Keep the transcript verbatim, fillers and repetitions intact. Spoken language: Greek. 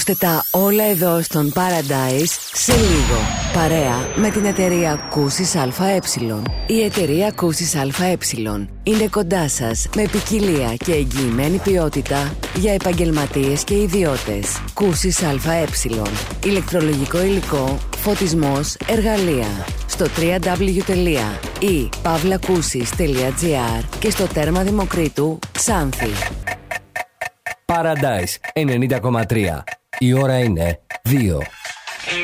Ακούστε τα όλα εδώ στον Paradise σε λίγο. Παρέα με την εταιρεία Κούσης ΑΕ. Η εταιρεία Κούσης ΑΕ είναι κοντά σας με ποικιλία και εγγυημένη ποιότητα για επαγγελματίες και ιδιώτες. Κούσης ΑΕ. Ηλεκτρολογικό υλικό, φωτισμός, εργαλεία. Στο double-u double-u double-u τελεία i pavlakusis τελεία gr και στο τέρμα Δημοκρίτου Ξάνθη. Paradise ενενήντα κόμμα τρία. Η ώρα είναι δύο.